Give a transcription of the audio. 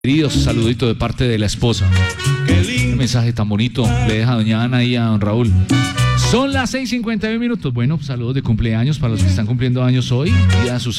Queridos, saludito de parte de la esposa. Qué mensaje tan bonito le deja doña Ana y a don Raúl. Son las 6:51. Bueno, saludos de cumpleaños para los que están cumpliendo años hoy. Día de sus